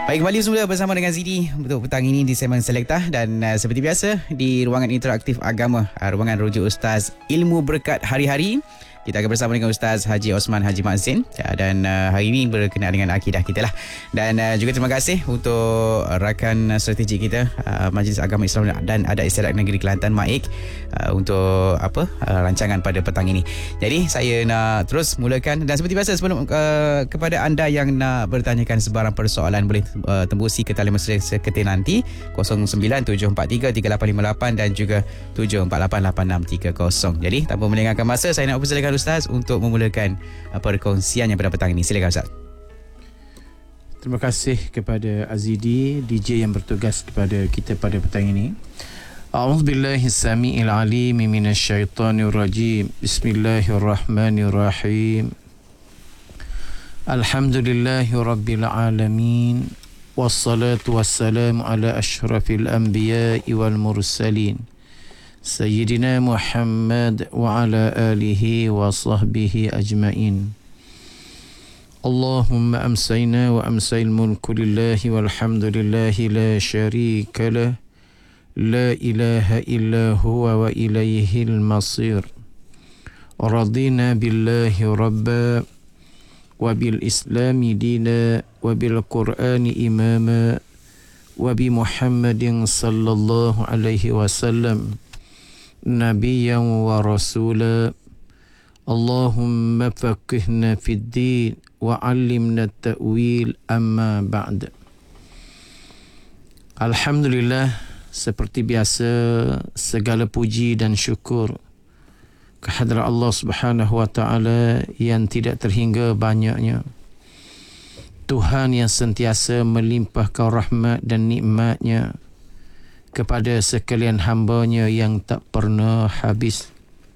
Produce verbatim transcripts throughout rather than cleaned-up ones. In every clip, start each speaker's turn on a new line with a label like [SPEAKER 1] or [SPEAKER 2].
[SPEAKER 1] Baik, kembali semula bersama dengan Zidi untuk petang ini di segmen Selektah dan uh, seperti biasa di ruangan interaktif agama, uh, ruangan rujuk Ustaz Ilmu Berkat Hari-Hari. Kita akan bersama dengan Ustaz Haji Osman Haji Mak Zain ya, dan uh, hari ini berkenaan dengan akidah kita lah. Dan uh, juga terima kasih untuk rakan strategi kita uh, Majlis Agama Islam dan Adat Istiadat Negeri Kelantan MAIK uh, untuk apa uh, rancangan pada petang ini. Jadi saya nak terus mulakan dan seperti biasa sebelum uh, kepada anda yang nak bertanyakan sebarang persoalan boleh uh, tembusi ke talian mesra seketil nanti kosong sembilan tujuh empat tiga tiga lapan lima lapan dan juga tujuh empat lapan lapan enam tiga kosong. Jadi tanpa melengahkan masa, saya nak persilakan Ustaz untuk memulakan uh, perkongsiannya pada petang ini. Silakan Ustaz.
[SPEAKER 2] Terima kasih kepada Azidi, D J yang bertugas kepada kita pada petang ini. A'udzubillahi samiil alim minasyaitonir rajim. Bismillahirrahmanirrahim. Alhamdulillahi rabbil alamin. Wassalatu wassalamu ala asyrafil anbiya'i wal mursalin. Sayyidina Muhammad wa ala alihi wa sahbihi ajma'in. Allahumma amsayna wa amsayil mulku lillahi walhamdulillahi la sharika lah. La ilaha illa huwa wa ilayhil masir. Radina billahi rabba wa bil islami dina wa bil qur'ani imama wa bi Muhammadin sallallahu alaihi wasallam Nabiyan wa rasula. Allahumma faqihna fid din wa 'allimna at-ta'wil, amma ba'd. Alhamdulillah, seperti biasa segala puji dan syukur kehadrat Allah Subhanahu wa taala yang tidak terhingga banyaknya. Tuhan yang sentiasa melimpahkan rahmat dan nikmat-Nya kepada sekalian hamba-Nya yang tak pernah habis.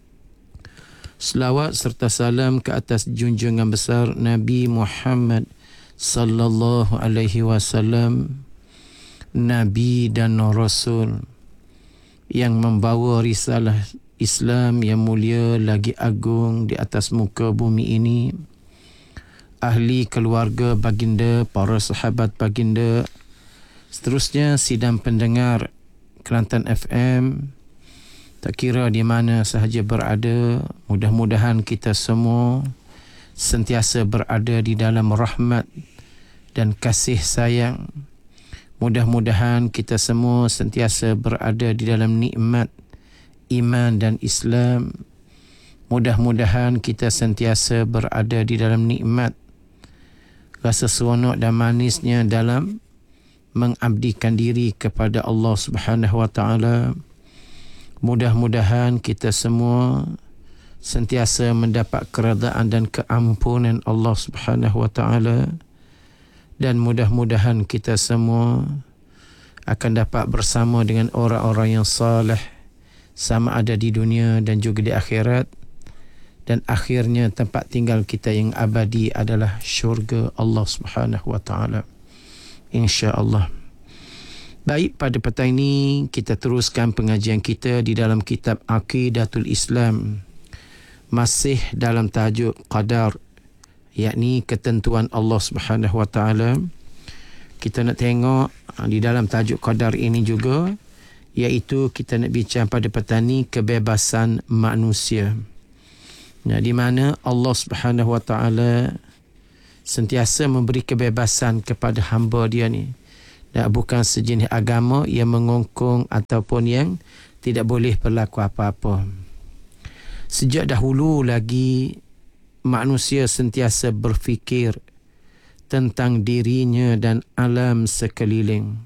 [SPEAKER 2] Selawat serta salam ke atas junjungan besar Nabi Muhammad sallallahu alaihi wasallam, Nabi dan Rasul yang membawa risalah Islam yang mulia lagi agung di atas muka bumi ini. Ahli keluarga baginda, para sahabat baginda, seterusnya sidang pendengar Kelantan F M, tak kira di mana sahaja berada, mudah-mudahan kita semua sentiasa berada di dalam rahmat dan kasih sayang. Mudah-mudahan kita semua sentiasa berada di dalam nikmat iman dan Islam. Mudah-mudahan kita sentiasa berada di dalam nikmat rasa seronok dan manisnya dalam mengabdikan diri kepada Allah Subhanahu wa taala. Mudah-mudahan kita semua sentiasa mendapat keredaan dan keampunan Allah Subhanahu wa taala, dan mudah-mudahan kita semua akan dapat bersama dengan orang-orang yang saleh sama ada di dunia dan juga di akhirat, dan akhirnya tempat tinggal kita yang abadi adalah syurga Allah Subhanahu wa taala, insya-Allah. Baik, pada petang ini kita teruskan pengajian kita di dalam kitab Aqidatul Islam, masih dalam tajuk qadar, yakni ketentuan Allah Subhanahu wa taala. Kita nak tengok di dalam tajuk qadar ini juga, iaitu kita nak bincang pada petang ini kebebasan manusia. Nah, di mana Allah Subhanahu wa taala sentiasa memberi kebebasan kepada hamba Dia ni. Dan bukan sejenis agama yang mengongkong ataupun yang tidak boleh berlaku apa-apa. Sejak dahulu lagi manusia sentiasa berfikir tentang dirinya dan alam sekeliling.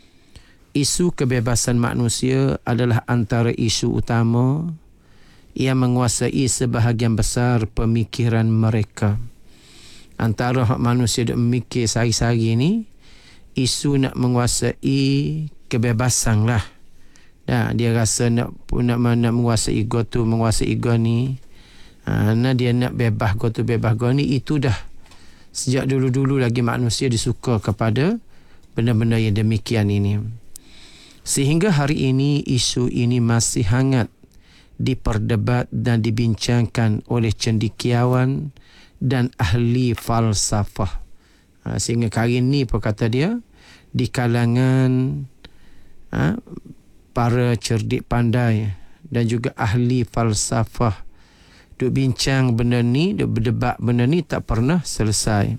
[SPEAKER 2] Isu kebebasan manusia adalah antara isu utama yang menguasai sebahagian besar pemikiran mereka. Antara hak manusia duk memikir sehari-hari ni, isu nak menguasai kebebasan lah. Nah, dia rasa nak nak, nak menguasai ego tu, menguasai ego ni. Ha, nah, dia nak bebas go tu, bebas go ni. Itu dah sejak dulu-dulu lagi manusia disuka kepada benda-benda yang demikian ini. Sehingga hari ini isu ini masih hangat diperdebat dan dibincangkan oleh cendekiawan dan ahli falsafah. Ha, sehingga kali ni pun kata dia, di kalangan ha, para cerdik pandai dan juga ahli falsafah duk bincang benda ni, duk berdebat benda ni tak pernah selesai.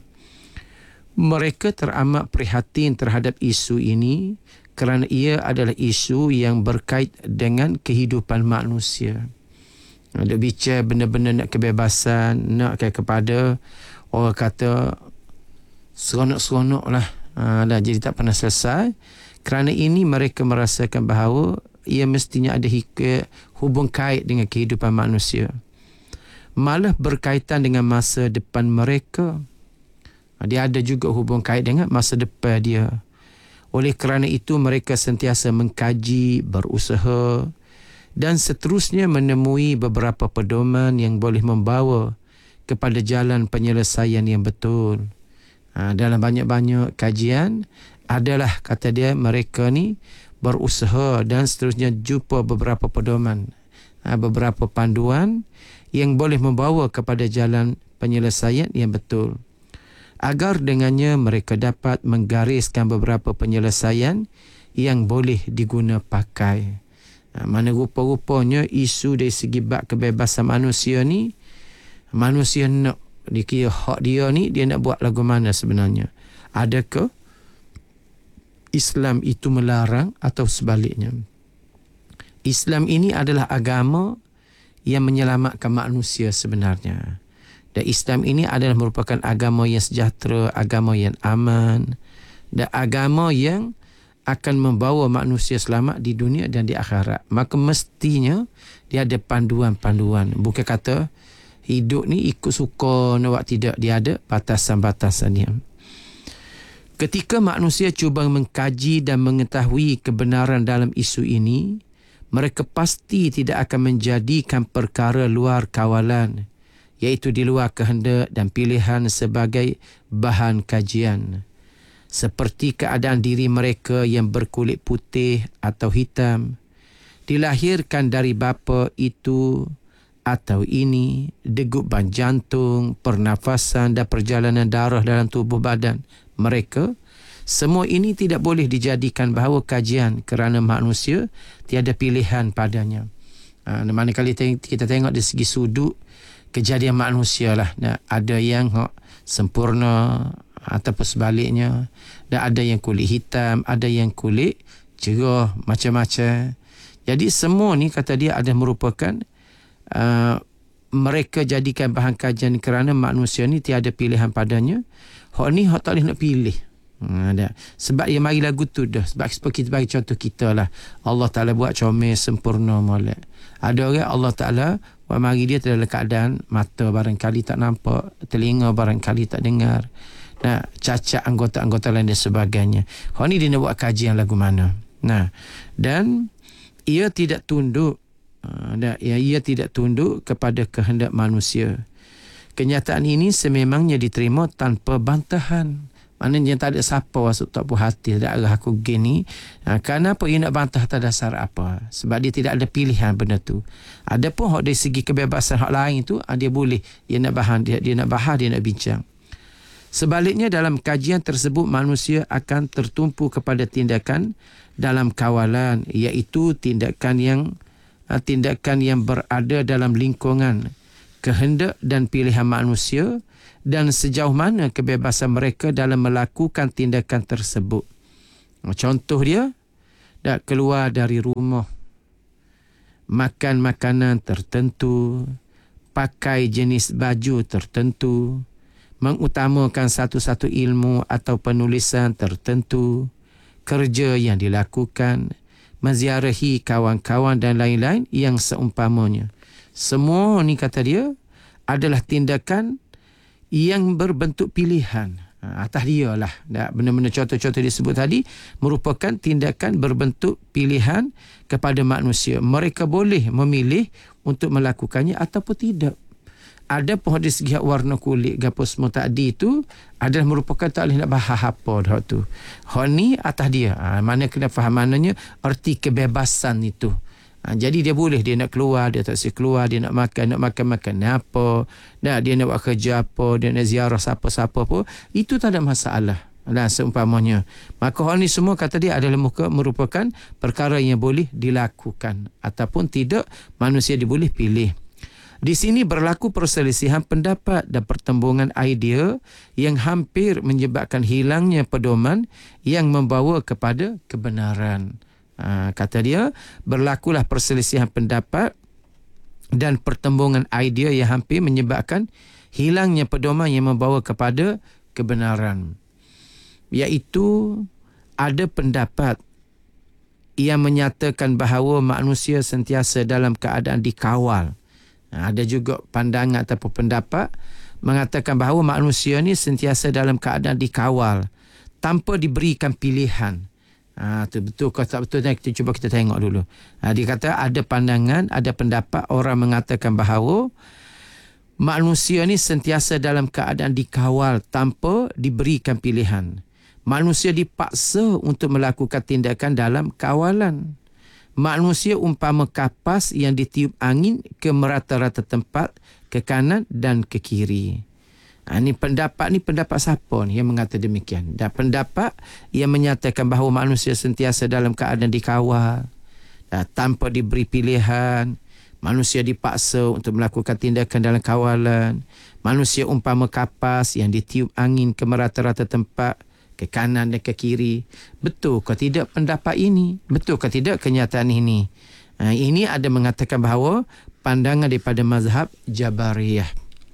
[SPEAKER 2] Mereka teramat prihatin terhadap isu ini kerana ia adalah isu yang berkait dengan kehidupan manusia. Duk bincang benda-benda nak kebebasan, nak kepada orang kata seronok-seronok lah. Ha, dah jadi tak pernah selesai. Kerana ini mereka merasakan bahawa ia mestinya ada hubung kait dengan kehidupan manusia. Malah berkaitan dengan masa depan mereka. Dia ada juga hubung kait dengan masa depan dia. Oleh kerana itu mereka sentiasa mengkaji, berusaha dan seterusnya menemui beberapa pedoman yang boleh membawa kepada jalan penyelesaian yang betul. Ha, dalam banyak-banyak kajian adalah, kata dia, mereka ni berusaha dan seterusnya jumpa beberapa pedoman, ha, beberapa panduan yang boleh membawa kepada jalan penyelesaian yang betul. Agar dengannya mereka dapat menggariskan beberapa penyelesaian yang boleh diguna pakai. Ha, mana rupa-rupanya isu dari segi bab kebebasan manusia ni, manusia nak dikira hak dia ni, dia nak buat lagu mana sebenarnya? Adakah Islam itu melarang atau sebaliknya? Islam ini adalah agama yang menyelamatkan manusia sebenarnya. Dan Islam ini adalah merupakan agama yang sejahtera, agama yang aman dan agama yang akan membawa manusia selamat di dunia dan di akhirat. Maka mestinya dia ada panduan-panduan. Bukan kata hidup ni ikut suka nak tidak, dia ada batasan-batasannya. Ketika manusia cuba mengkaji dan mengetahui kebenaran dalam isu ini, mereka pasti tidak akan menjadikan perkara luar kawalan, iaitu di luar kehendak dan pilihan sebagai bahan kajian. Seperti keadaan diri mereka yang berkulit putih atau hitam, dilahirkan dari bapa itu atau ini, degupan jantung, pernafasan dan perjalanan darah dalam tubuh badan mereka, semua ini tidak boleh dijadikan bahawa kajian kerana manusia tiada pilihan padanya. Ha, manakala kita tengok dari segi sudut kejadian manusia lah, nah, ada yang hak sempurna ataupun sebaliknya, dan ada yang kulit hitam, ada yang kulit cerah, macam-macam. Jadi semua ni kata dia ada merupakan uh, mereka jadikan bahan kajian kerana manusia ni tiada pilihan padanya. Hak ni hak tak boleh nak pilih. Ha, dah. Sebab dia mari lagu tu dah. Sebab kita bagi contoh kita lah. Allah Ta'ala buat comel sempurna molek. Ada orang Allah Ta'ala buat mari dia dalam keadaan mata barangkali tak nampak, telinga barangkali tak dengar, nah, cacat anggota-anggota lain dan sebagainya. Hak ni dia nak buat kajian lagu mana. Nah, dan ia tidak tunduk uh, dan ia, ia tidak tunduk kepada kehendak manusia. Kenyataan ini sememangnya diterima tanpa bantahan. Maknanya tak ada siapa masuk tak puas hati, tak arah aku gini. Ha, kenapa ia nak bantah atas dasar apa? Sebab dia tidak ada pilihan benda tu. Ada pun hak dari segi kebebasan hak lain tu, dia boleh, dia nak bahan, dia, dia nak bahas, dia nak bincang. Sebaliknya dalam kajian tersebut manusia akan tertumpu kepada tindakan dalam kawalan, iaitu tindakan yang tindakan yang berada dalam lingkungan kehendak dan pilihan manusia, dan sejauh mana kebebasan mereka dalam melakukan tindakan tersebut. Contoh dia, dah keluar dari rumah, makan makanan tertentu, pakai jenis baju tertentu, mengutamakan satu-satu ilmu atau penulisan tertentu, kerja yang dilakukan, menziarahi kawan-kawan dan lain-lain yang seumpamanya. Semua ni kata dia adalah tindakan yang berbentuk pilihan. Ha, atas dia lah. Benda-benda contoh-contoh disebut tadi merupakan tindakan berbentuk pilihan kepada manusia. Mereka boleh memilih untuk melakukannya ataupun tidak. Ada pun dari segi warna kulit gapo semua tadi tu adalah merupakan tak boleh nak bahas apa dah tu. Hak ni atas dia. Ha, mana kena faham maknanya erti kebebasan itu. Ha, jadi dia boleh, dia nak keluar, dia tak boleh keluar, dia nak makan, nak makan-makan apa, nah, dia nak buat kerja apa, dia nak ziarah siapa-siapa pun, itu tak ada masalah. Dan seumpamanya. Maka hal ni semua kata dia adalah merupakan perkara yang boleh dilakukan. Ataupun tidak, manusia dia boleh pilih. Di sini berlaku perselisihan pendapat dan pertembungan idea yang hampir menyebabkan hilangnya pedoman yang membawa kepada kebenaran. Ha, kata dia, berlakulah perselisihan pendapat dan pertembungan idea yang hampir menyebabkan hilangnya pedoman yang membawa kepada kebenaran. Iaitu ada pendapat yang menyatakan bahawa manusia sentiasa dalam keadaan dikawal. Ada juga pandangan ataupun pendapat mengatakan bahawa manusia ni sentiasa dalam keadaan dikawal tanpa diberikan pilihan. Ha, tu betul ke tak betul, kita cuba kita tengok dulu. Ha, dia kata ada pandangan, ada pendapat orang mengatakan bahawa manusia ni sentiasa dalam keadaan dikawal tanpa diberikan pilihan. Manusia dipaksa untuk melakukan tindakan dalam kawalan. Manusia umpama kapas yang ditiup angin ke merata-rata tempat, ke kanan dan ke kiri. Ha, ini pendapat ni pendapat siapa ni yang mengata demikian? Dan pendapat yang menyatakan bahawa manusia sentiasa dalam keadaan dikawal, dan tanpa diberi pilihan. Manusia dipaksa untuk melakukan tindakan dalam kawalan. Manusia umpama kapas yang ditiup angin ke merata-rata tempat, ke kanan dan ke kiri. Betul ke tidak pendapat ini? Betul ke tidak kenyataan ini? Ha, ini ada mengatakan bahawa pandangan daripada mazhab Jabariyah.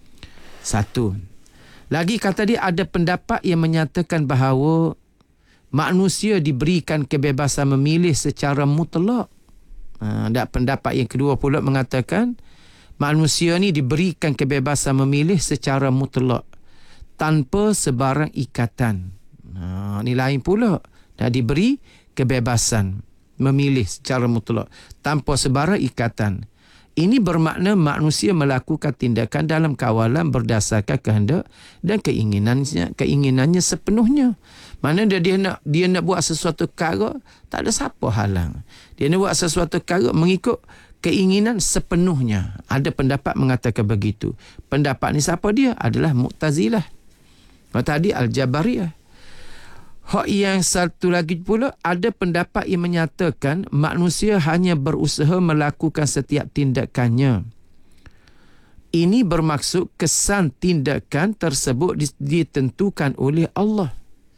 [SPEAKER 2] Satu. Lagi kata dia ada pendapat yang menyatakan bahawa manusia diberikan kebebasan memilih secara mutlak. Ha, dan pendapat yang kedua pula mengatakan manusia ni diberikan kebebasan memilih secara mutlak tanpa sebarang ikatan. Ha, ni lain pula. Dah diberi kebebasan memilih secara mutlak tanpa sebarang ikatan. Ini bermakna manusia melakukan tindakan dalam kawalan berdasarkan kehendak dan keinginannya, keinginannya sepenuhnya. Mana dia, dia nak dia nak buat sesuatu perkara, tak ada siapa halang. Dia nak buat sesuatu perkara mengikut keinginan sepenuhnya. Ada pendapat mengatakan begitu. Pendapat ni siapa dia? Adalah Mu'tazilah. Kalau tadi Al-Jabariyah. Hak yang satu lagi pula, ada pendapat yang menyatakan manusia hanya berusaha melakukan setiap tindakannya. Ini bermaksud kesan tindakan tersebut ditentukan oleh Allah.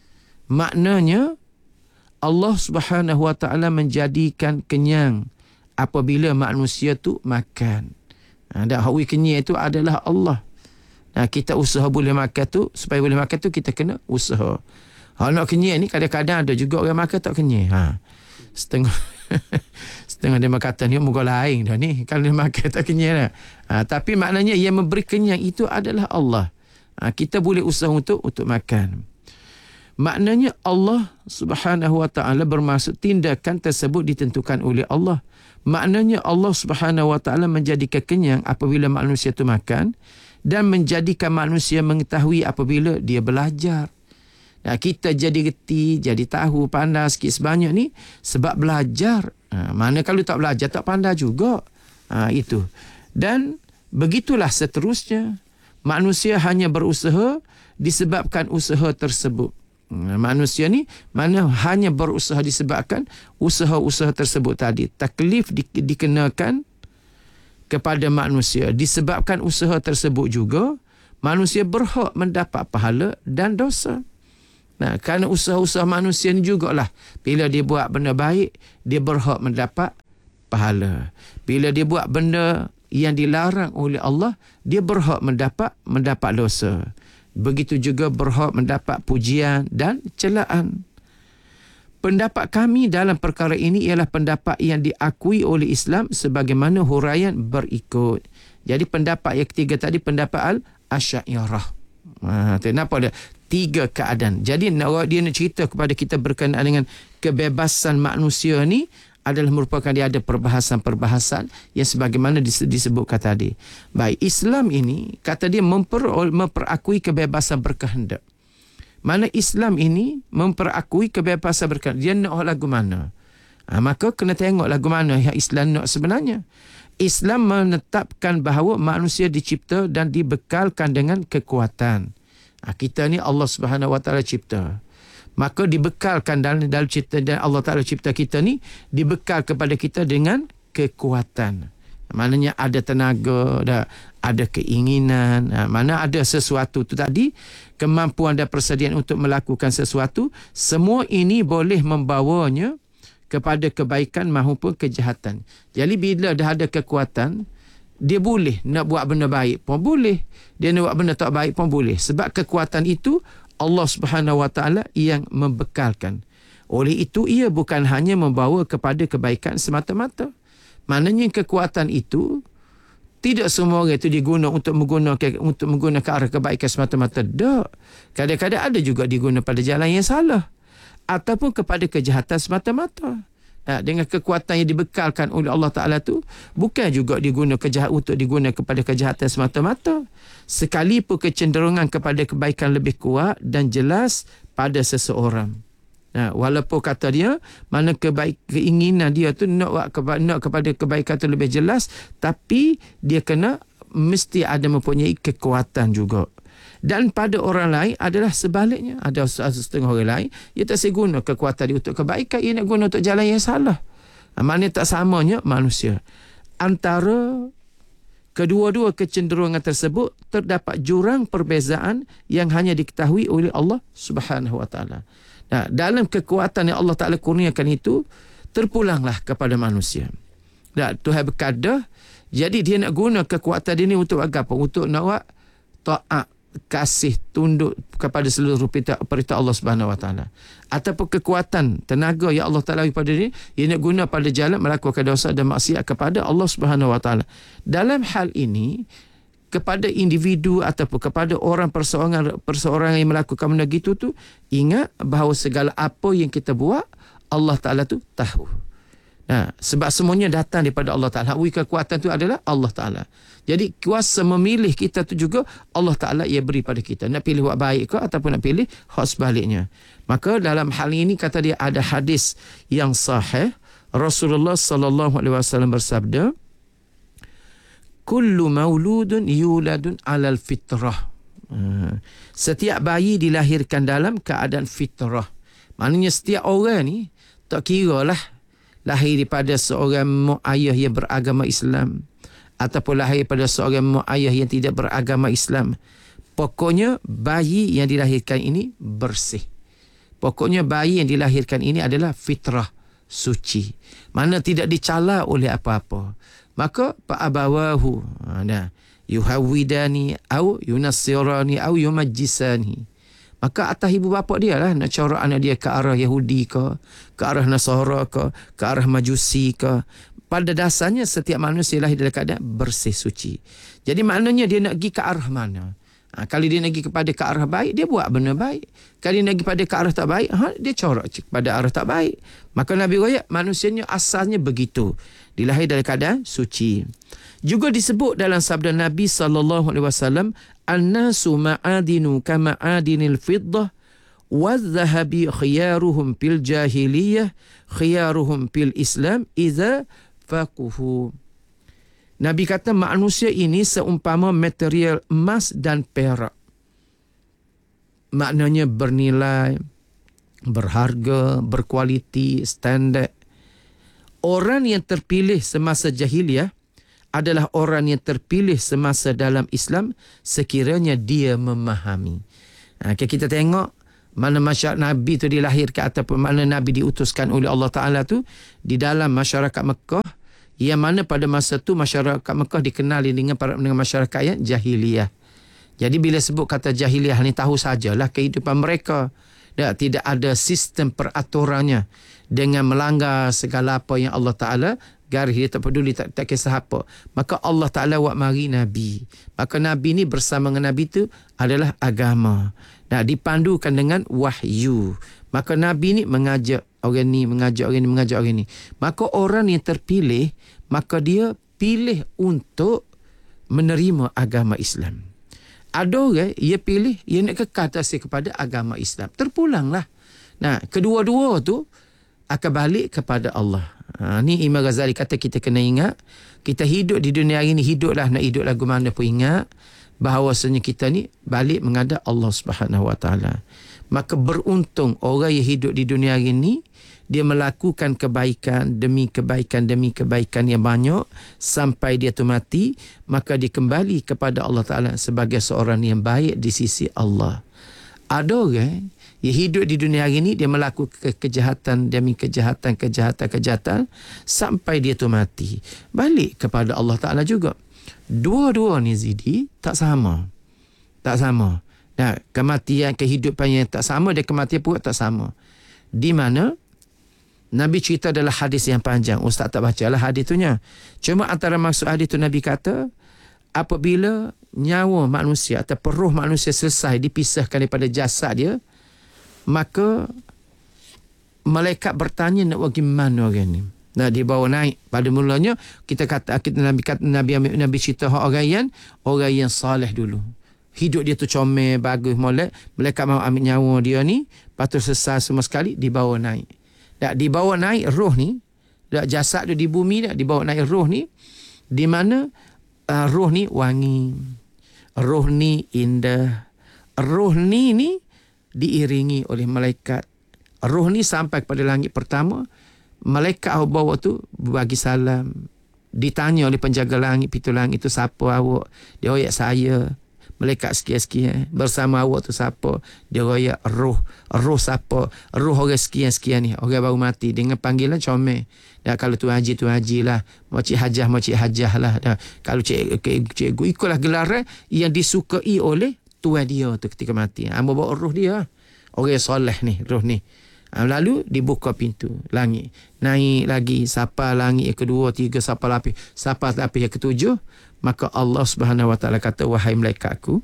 [SPEAKER 2] Maknanya Allah Subhanahu Wa Taala menjadikan kenyang apabila manusia tu makan. Dan hawi kenyang itu adalah Allah. Nah, kita usaha boleh makan tu, supaya boleh makan tu kita kena usaha. Ha, nak kenyang ni kadang-kadang ada juga orang makan tak kenyang. Ha. Setengah setengah dia kata ni muka lain dah ni. Kalau dia makan tak kenyang dah. Ha, tapi maknanya yang memberi kenyang itu adalah Allah. Ha, kita boleh usaha untuk untuk makan. Maknanya Allah Subhanahu Wa Taala bermaksud tindakan tersebut ditentukan oleh Allah. Maknanya Allah Subhanahu Wa Taala menjadikan kenyang apabila manusia itu makan dan menjadikan manusia mengetahui apabila dia belajar. Nah, kita jadi reti, jadi tahu, pandai sikit sebanyak ni sebab belajar. Ha, mana kalau tak belajar tak pandai juga. Ha, itu. Dan begitulah seterusnya. Manusia hanya berusaha disebabkan usaha tersebut. Ha, manusia ni mana hanya berusaha disebabkan usaha-usaha tersebut tadi. Taklif di, dikenakan kepada manusia. Disebabkan usaha tersebut juga, manusia berhak mendapat pahala dan dosa. Nah, kerana usaha-usaha manusia ni jugalah. Bila dia buat benda baik, dia berhak mendapat pahala. Bila dia buat benda yang dilarang oleh Allah, dia berhak mendapat mendapat dosa. Begitu juga berhak mendapat pujian dan celaan. Pendapat kami dalam perkara ini ialah pendapat yang diakui oleh Islam sebagaimana huraian berikut. Jadi pendapat yang ketiga tadi pendapat Al-Asy'ariyah. Ha, kenapa dia? Tiga keadaan. Jadi dia nak cerita kepada kita berkenaan dengan kebebasan manusia ni adalah merupakan dia ada perbahasan-perbahasan yang sebagaimana disebutkan tadi. Baik, Islam ini kata dia memper, memperakui kebebasan berkehendak. Mana Islam ini memperakui kebebasan berkehendak. Dia nak lagu mana? Ha, maka kena tengok lagu mana yang Islam nak sebenarnya. Islam menetapkan bahawa manusia dicipta dan dibekalkan dengan kekuatan. Ha, kita ni Allah Subhanahu Wa Taala cipta. Maka dibekalkan dalam, dalam cipta dan Allah Ta'ala cipta kita ni dibekal kepada kita dengan kekuatan. Maknanya ada tenaga, ada, ada keinginan, mana ada sesuatu tu tadi, kemampuan dan persediaan untuk melakukan sesuatu, semua ini boleh membawanya kepada kebaikan maupun kejahatan. Jadi bila dah ada kekuatan, dia boleh nak buat benda baik pun boleh, dia nak buat benda tak baik pun boleh. Sebab kekuatan itu Allah Subhanahu Wa Taala yang membekalkan. Oleh itu ia bukan hanya membawa kepada kebaikan semata-mata. Maknanya kekuatan itu tidak semua orang itu diguna untuk menggunakan untuk menggunakan ke arah kebaikan semata-mata. Tak. Kadang-kadang ada juga diguna pada jalan yang salah ataupun kepada kejahatan semata-mata. Nah, dengan kekuatan yang dibekalkan oleh Allah Ta'ala tu bukan juga diguna kejahat untuk diguna kepada kejahatan semata-mata. Sekalipun kecenderungan kepada kebaikan lebih kuat dan jelas pada seseorang. Nah, walaupun kata dia mana kebaik keinginan dia tu nak kepada, nak kepada kebaikan tu lebih jelas, tapi dia kena mesti ada mempunyai kekuatan juga. Dan pada orang lain adalah sebaliknya. Ada setengah orang lain, ia tak seguna kekuatan dia untuk kebaikan, ia nak guna untuk jalan yang salah. Maknanya tak samanya manusia. Antara kedua-dua kecenderungan tersebut terdapat jurang perbezaan yang hanya diketahui oleh Allah Subhanahu Wa Taala. Nah, dalam kekuatan yang Allah Ta'ala kurniakan itu, terpulanglah kepada manusia. Nah, Tuhan berkata, jadi dia nak guna kekuatan dia ni untuk apa? Untuk nak buat taat, kasih, tunduk kepada seluruh perintah, perintah Allah Subhanahu Wa Taala. Ataupun kekuatan, tenaga yang Allah Ta'ala pada dia, dia nak guna pada jalan melakukan dosa dan maksiat kepada Allah Subhanahu Wa Taala. Dalam hal ini, kepada individu ataupun kepada orang perseorangan perseorangan yang melakukan benda gitu tu, ingat bahawa segala apa yang kita buat Allah Ta'ala tu tahu. Nah, sebab semuanya datang daripada Allah Ta'ala. Hakui kekuatan tu adalah Allah Ta'ala. Jadi kuasa memilih kita tu juga Allah Ta'ala ia beri pada kita. Nak pilih buat baik ke ataupun nak pilih hak sebaliknya. Maka dalam hal ini kata dia ada hadis yang sahih. Rasulullah sallallahu alaihi wasallam bersabda, kullu mauludun yuladun alal fitrah. Setiap bayi dilahirkan dalam keadaan fitrah. Maknanya setiap orang ni tak kira lah lahir daripada seorang mak ayah yang beragama Islam ataupun lahir daripada seorang mak ayah yang tidak beragama Islam. Pokoknya bayi yang dilahirkan ini bersih. Pokoknya bayi yang dilahirkan ini adalah fitrah, suci. Mana tidak dicala oleh apa-apa. Maka fa'abawahu nah yuhawidani au yunassirani au yumajjisani. Maka atas ibu bapa dia lah nak corak anak dia ke arah Yahudi ke, ke arah Nasara ke, ke arah Majusi ke. Pada dasarnya setiap manusia lahir dalam keadaan bersih, suci. Jadi maknanya dia nak pergi ke arah mana? Ha, kalau dia nak pergi kepada ke arah baik, dia buat benda baik. Kalau dia nak pergi pada ke arah tak baik, ha, dia corak kepada arah tak baik. Maka Nabi kata manusianya asalnya begitu. Dilahir dalam keadaan suci. Juga disebut dalam sabda Nabi sallallahu alaihi wasallam, an-nasu ma'adinu kama'adinil fiddah wadh-dhahabi khiyaruhum fil jahiliyah khiyaruhum fil Islam idza faquhu. Nabi kata manusia ini seumpama material emas dan perak. Maknanya bernilai, berharga, berkualiti, standard. Orang yang terpilih semasa jahiliyah adalah orang yang terpilih semasa dalam Islam sekiranya dia memahami. Ha, kita tengok mana masyarakat Nabi tu dilahirkan ataupun mana Nabi diutuskan oleh Allah Ta'ala tu di dalam masyarakat Mekah, yang mana pada masa tu masyarakat Mekah dikenali dengan, dengan masyarakat yang jahiliyah. Jadi bila sebut kata jahiliyah ni, tahu sajalah kehidupan mereka. Tak, tidak ada sistem peraturannya dengan melanggar segala apa yang Allah Ta'ala garis. Dia tak peduli, tak, tak kisah apa. Maka Allah Ta'ala buat mari Nabi. Maka Nabi ni bersama dengan Nabi tu adalah agama. Nah, dipandukan dengan wahyu. Maka Nabi ni mengajak orang ni, mengajak orang ni, mengajak orang ni. Maka orang yang terpilih, maka dia pilih untuk menerima agama Islam. Ada orang, ia pilih, ia nak kekal tasik kepada agama Islam. Terpulanglah. Nah, kedua-dua tu akan balik kepada Allah. Ha, ni Imam Ghazali kata kita kena ingat, kita hidup di dunia hari ni, hiduplah nak hidup lagu mana pun ingat bahawasanya kita ni balik menghadap Allah Subhanahu Wa Taala. Maka beruntung orang yang hidup di dunia hari ni, dia melakukan kebaikan demi kebaikan demi kebaikan yang banyak sampai dia tu mati, maka dia kembali kepada Allah Ta'ala sebagai seorang yang baik di sisi Allah. Ada orang yang hidup di dunia hari ni, dia melakukan kejahatan demi kejahatan, kejahatan, kejahatan sampai dia tu mati, balik kepada Allah Ta'ala juga. Dua-dua ni Zidi tak sama. Tak sama. Nah, kematian, kehidupan yang tak sama dan kematian pun tak sama. Di mana Nabi cerita adalah hadis yang panjang. Ustaz tak baca lah hadis tu nya. Cuma antara maksud hadis tu Nabi kata, apabila nyawa manusia atau roh manusia selesai dipisahkan daripada jasad dia, maka malaikat bertanya nak buat gimana orang ni. Nah, dibawa naik. Pada mulanya kita kata kita Nabi kata Nabi Nabi cerita orang yang orang yang soleh dulu. Hidup dia tu comel, bagus, molek. Malaikat mau ambil nyawa dia ni, lepas tu selesai semua sekali, dibawa naik. Tak, dibawa naik roh ni, tak, jasad dia di bumi, tak, dibawa naik roh ni, di mana uh, roh ni wangi, roh ni indah, roh ni ni diiringi oleh malaikat. Roh ni sampai kepada langit pertama, malaikat awak bawa tu bagi salam, ditanya oleh penjaga langit, pintu langit tu, siapa awak? Dia royak saya. Malaikat sekian-sekian, bersama awak tu siapa? Dia royak roh. Roh siapa? Roh orang sekian-sekian ni, orang baru mati, dengan panggilan comel. Ya, kalau tu haji, tu haji lah. Makcik hajah, makcik hajah lah. Dan kalau cik, cikgu ikutlah gelaran yang disukai oleh tuan dia tu ketika mati. Amba bawa roh dia, orang soleh ni, roh ni. Lalu dibuka pintu langit, naik lagi, sampai langit yang kedua, tiga, sampai lapis, sampai lapis yang ketujuh. Maka Allah Subhanahu Wa Taala kata, wahai malaikatku,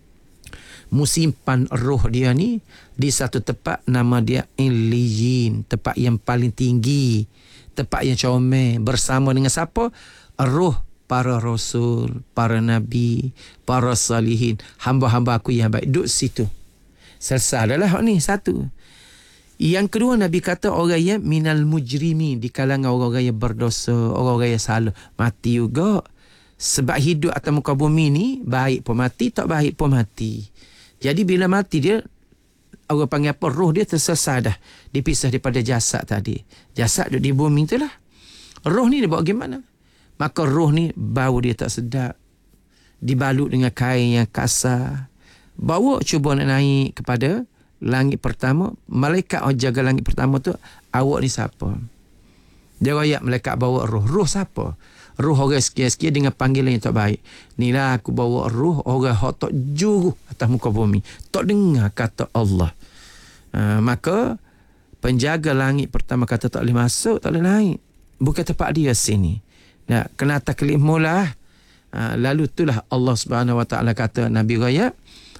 [SPEAKER 2] musimpan roh dia ni di satu tempat nama dia Illiyin, tempat yang paling tinggi, tempat yang comel, bersama dengan siapa? Roh para rasul, para nabi, para salihin, hamba-hamba aku yang baik, duduk situ. Selesai adalah ni satu. Yang kedua, Nabi kata orang yang minal mujrimi, di kalangan orang-orang yang berdosa, orang-orang yang salah, mati juga. Sebab hidup atas muka bumi ni, baik pun mati, tak baik pun mati. Jadi bila mati dia, orang panggil apa? Roh dia terselesai dah, dipisah daripada jasad tadi. Jasad duduk di bumi tu lah. Roh ni dia bawa gimana? Maka roh ni bau dia tak sedap, dibalut dengan kain yang kasar. Bawa cuba nak naik kepada langit pertama. Malaikat yang jaga langit pertama tu, awak ni siapa? Dia royak malaikat bawa roh. Roh siapa? Roh orang sekian-sekian dengan panggilan yang tak baik. Inilah aku bawa roh orang yang tak juru atas muka bumi, tak dengar kata Allah. Uh, maka penjaga langit pertama kata tak boleh masuk, tak boleh naik, bukan tempat dia sini. Nah, kena taklif mula. Uh, lalu itulah Allah Subhanahu Wa Taala kata Nabi raya,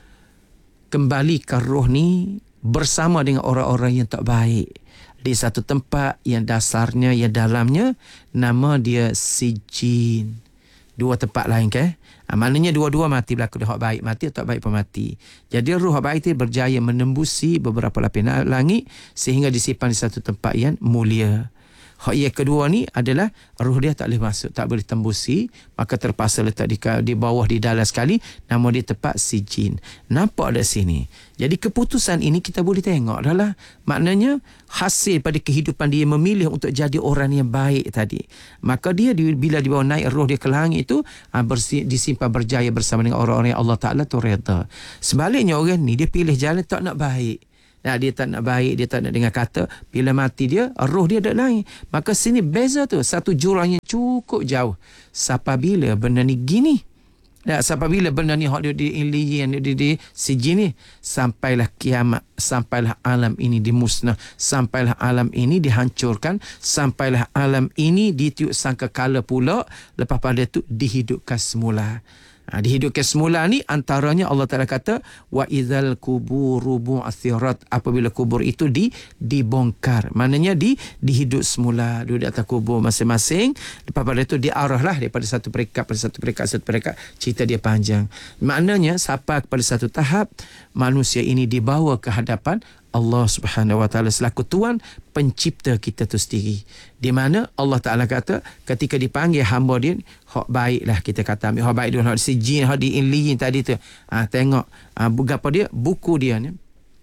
[SPEAKER 2] kembalikan roh ni bersama dengan orang-orang yang tak baik di satu tempat yang dasarnya, yang dalamnya nama dia Sijin. Dua tempat lain ke? Ha, maknanya dua-dua mati berlaku. Dia hak baik mati, tak baik pun mati. Jadi roh hak baik itu berjaya menembusi beberapa lapis langit sehingga disimpan di satu tempat yang mulia. Hak yang kedua ni adalah roh dia tak boleh masuk, tak boleh tembusi, maka terpaksa letak di, di bawah, di dalam sekali, nama dia tempat Sijin. Nampak ada sini. Jadi keputusan ini kita boleh tengok adalah maknanya hasil pada kehidupan dia memilih untuk jadi orang yang baik tadi. Maka dia bila dibawa naik roh dia ke langit itu, bersih, disimpan berjaya bersama dengan orang-orang yang Allah Ta'ala tu reda. Sebaliknya orang ni dia pilih jalan tak nak baik. Nah, dia tak nak baik, dia tak nak dengar kata. Bila mati dia, roh dia dah lain. Maka sini beza tu, satu jurang yang cukup jauh. Sampai bila benda ni gini? Nah, sampai bila benda ni hak dia di Illiyin, di di Sijin ni, sampailah kiamat, sampailah alam ini dimusnah, sampailah alam ini dihancurkan, sampailah alam ini ditiup sangkakala pula, lepas pada tu dihidupkan semula. Ha, dihidupkan semula ni antaranya Allah Ta'ala kata wa idzal kuburu bu'athirat, apabila kubur itu di dibongkar, maknanya di dihidup semula, duduk di atas kubur masing-masing, lepas pada itu diarahlah daripada satu peringkat pada satu peringkat satu peringkat, cerita dia panjang. Maknanya sampai kepada satu tahap manusia ini dibawa ke hadapan Allah Subhanahu Wa Taala selaku Tuan pencipta kita tu sendiri. Di mana Allah Taala kata ketika dipanggil hamba dia, hak baiklah kita kata ambil hak baik dia, hak sijin, hak diinliin tadi tu. Ah ha, tengok ah ha, apa dia buku dia ni.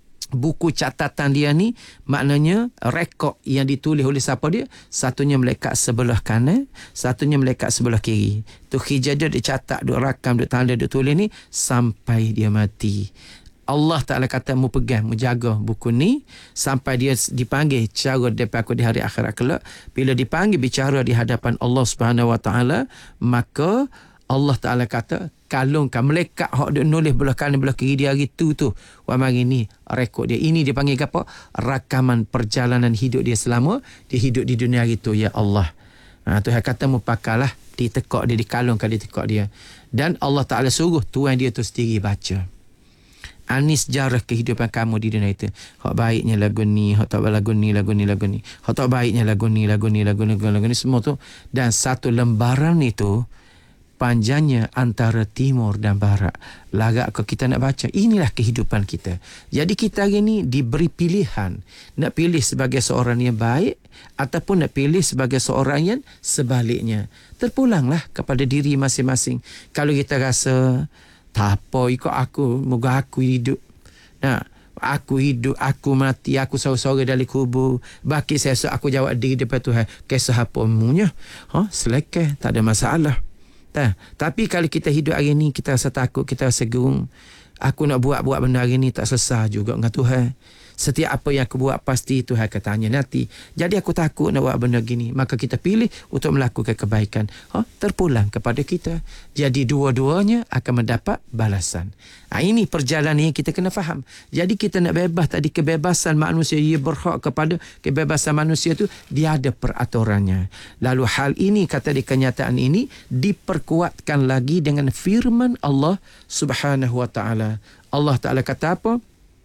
[SPEAKER 2] Buku catatan dia ni maknanya rekod yang ditulis oleh siapa dia, satunya melekat sebelah kanan, satunya melekat sebelah kiri. Tu hijajah dia catat, duk rakam, duk tanda, duk tulis ni sampai dia mati. Allah Ta'ala kata mu pegang, mu jaga buku ni sampai dia dipanggil cara daripada aku di hari akhirat kelak. Bila dipanggil bicara di hadapan Allah Subhanahu Wa Ta'ala, maka Allah Ta'ala kata kalungkan melekat hak dia nulis belah kanan belah kiri dia hari tu tu. Wa mari ni rekod dia. Ini dia panggil apa? Rakaman perjalanan hidup dia selama dia hidup di dunia hari tu, ya Allah. Ha, Tuhan kata mu pakailah, ditekak dia, dikalungkan, ditekak dia. Dan Allah Ta'ala suruh tuan dia tu sendiri baca. Ini sejarah kehidupan kamu di dunia itu. Hak baiknya lagu ni, hak tak lagu ni, lagu ni, lagu ni. Hak tak baiknya lagu ni, lagu ni, lagu ni, lagu ni, semua tu. Dan satu lembaran itu panjangnya antara timur dan barat. Lagak kalau kita nak baca, inilah kehidupan kita. Jadi kita hari ni diberi pilihan. Nak pilih sebagai seorang yang baik ataupun nak pilih sebagai seorang yang sebaliknya. Terpulanglah kepada diri masing-masing. Kalau kita rasa tak apa, ikut aku, moga aku hidup. Nah, aku hidup, aku mati, aku sorang-sorang dari kubur. Baki saya aku jawab diri depan Tuhan. Kisah apa emunya? Ha, selekeh, tak ada masalah. Tak. Tapi kalau kita hidup hari ni, kita rasa takut, kita rasa gerung. Aku nak buat-buat benda hari ni tak selesai juga dengan Tuhan. Setiap apa yang aku buat pasti Tuhan akan tanya nanti. Jadi aku takut nak buat benda gini. Maka kita pilih untuk melakukan kebaikan. Ha? Terpulang kepada kita. Jadi dua-duanya akan mendapat balasan. Ha, ini perjalanan yang kita kena faham. Jadi kita nak bebas tadi, kebebasan manusia, ia berhak kepada kebebasan manusia tu, dia ada peraturannya. Lalu hal ini, kata di kenyataan ini, diperkuatkan lagi dengan firman Allah Subhanahu Wa Ta'ala. Allah Ta'ala kata apa?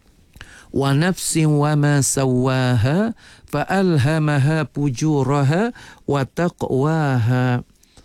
[SPEAKER 2] Wa nafsin wa ma sawaha fa alhamaha fujuraha wa taqwaha.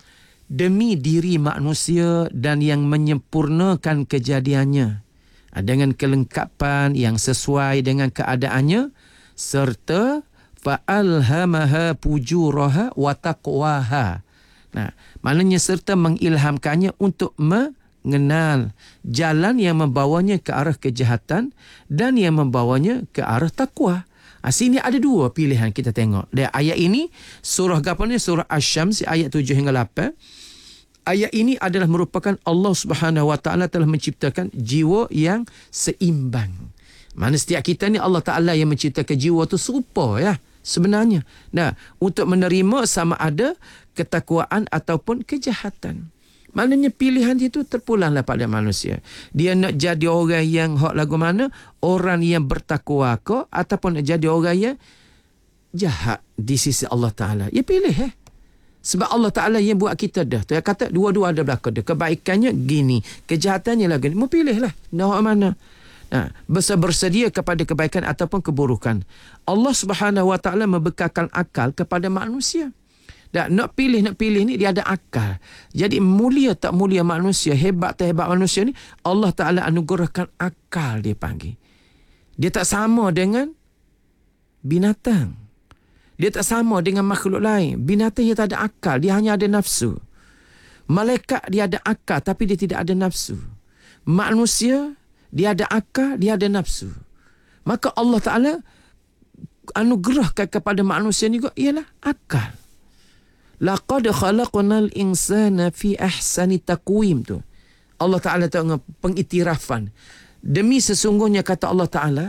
[SPEAKER 2] Demi diri manusia dan yang menyempurnakan kejadiannya dengan kelengkapan yang sesuai dengan keadaannya, serta fa alhamaha fujuraha wa taqwaha. Nah, maknanya serta mengilhamkannya untuk me mengenal jalan yang membawanya ke arah kejahatan dan yang membawanya ke arah takwa. Ha, sini ada dua pilihan kita tengok. Dari ayat ini, surah apa ni? Surah Asy-Syams ayat tujuh hingga lapan. Ayat ini adalah merupakan Allah Subhanahu Wa Ta'ala telah menciptakan jiwa yang seimbang. Mana setiap kita ni Allah Ta'ala yang menciptakan jiwa tu serupa ya sebenarnya. Nah, untuk menerima sama ada ketakwaan ataupun kejahatan. Maknanya pilihan itu terpulanglah pada manusia. Dia nak jadi orang yang hak lagu mana? Orang yang bertakwa ke? Ataupun nak jadi orang yang jahat di sisi Allah Ta'ala. Ya pilih eh. Sebab Allah Ta'ala yang buat kita dah. Dia kata dua-dua ada belakang dia. Kebaikannya gini. Kejahatannya lagi. Mau pilih lah. Nak mana? Nah, bersedia kepada kebaikan ataupun keburukan. Allah Subhanahu Wa Ta'ala membekalkan akal kepada manusia. Dan nak pilih, nak pilih ni dia ada akal. Jadi mulia tak mulia manusia, hebat tak hebat manusia ni, Allah Ta'ala anugerahkan akal dia panggil. Dia tak sama dengan binatang. Dia tak sama dengan makhluk lain. Binatang dia tak ada akal, dia hanya ada nafsu. Malaikat dia ada akal tapi dia tidak ada nafsu. Manusia dia ada akal, dia ada nafsu. Maka Allah Ta'ala anugerahkan kepada manusia ni juga ialah akal. Laqad khalaqnal insana fi ahsani taqwim tu. Allah Ta'ala tengok pengiktirafan. Demi sesungguhnya kata Allah Ta'ala,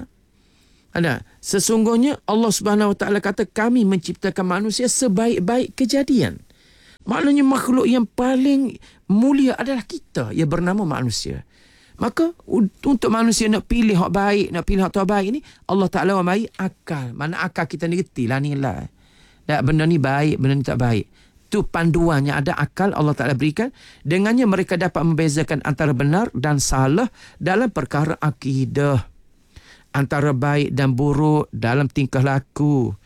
[SPEAKER 2] ada sesungguhnya Allah Subhanahu Wa Ta'ala kata kami menciptakan manusia sebaik-baik kejadian. Maknanya makhluk yang paling mulia adalah kita yang bernama manusia. Maka untuk manusia nak pilih hak baik, nak pilih hak tak baik ni, Allah Ta'ala memberi akal. Mana akal kita ni reti lah nilai. Tak, benda ni baik, benda ni tak baik. Itu panduannya, ada akal Allah Ta'ala berikan. Dengannya mereka dapat membezakan antara benar dan salah dalam perkara akidah. Antara baik dan buruk dalam tingkah laku.